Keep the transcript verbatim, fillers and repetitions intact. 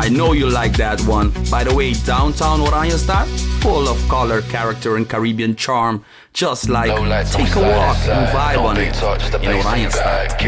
I know you like that one. By the way, downtown Oranjestad, full of color, character, and Caribbean charm. Just like No lights, take a no walk slide, and vibe no on big it touch, the in bass in your Oranjestad. bag.